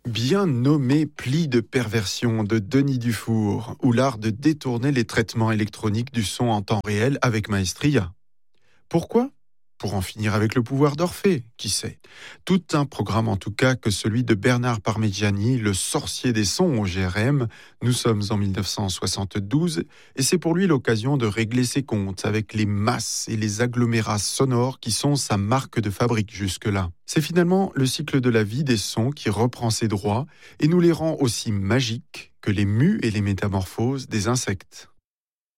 Bien nommé Pli de perversion de Denis Dufour, ou l'art de détourner les traitements électroniques du son en temps réel avec maestria. Pourquoi ? Pour en finir avec le pouvoir d'Orphée, qui sait. Tout un programme en tout cas que celui de Bernard Parmigiani, le sorcier des sons au GRM. Nous sommes en 1972 et c'est pour lui l'occasion de régler ses comptes avec les masses et les agglomérats sonores qui sont sa marque de fabrique jusque-là. C'est finalement le cycle de la vie des sons qui reprend ses droits et nous les rend aussi magiques que les mues et les métamorphoses des insectes.